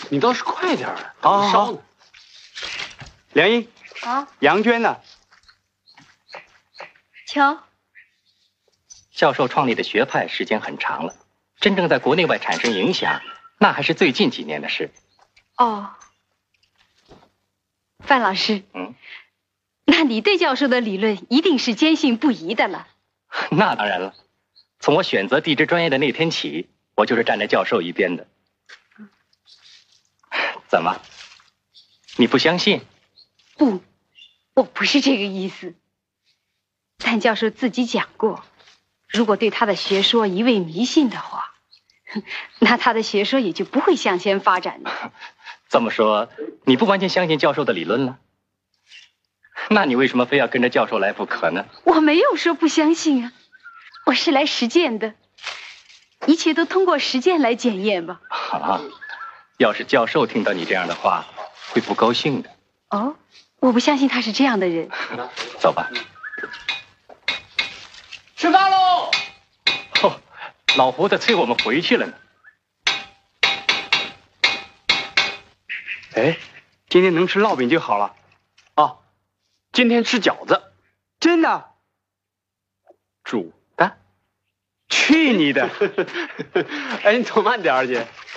你倒是快点儿， 好， 烧呢。 梁英啊， 杨娟呢？ 瞧， 教授创立的学派时间很长了，真正在国内外产生影响，那还是最近几年的事。 哦，范老师，那你对教授的理论一定是坚信不疑的了。 那当然了，从我选择地质专业的那天起，我就是站在教授一边的。怎么？你不相信？ 不，我不是这个意思。但教授自己讲过，如果对他的学说一味迷信的话，那他的学说也就不会向前发展的。 这么说，你不完全相信教授的理论了？那你为什么非要跟着教授来不可呢？ 我没有说不相信啊，我是来实践的，一切都通过实践来检验吧。 啊，要是教授听到你这样的话，会不高兴的。 哦，我不相信他是这样的人。 走吧。 吃饭喽！ 哦，老胡子催我们回去了呢。 哎，今天能吃烙饼就好了。 哦，今天吃饺子， 真的？ 煮的。 去你的！ 哎，你走慢点儿，姐。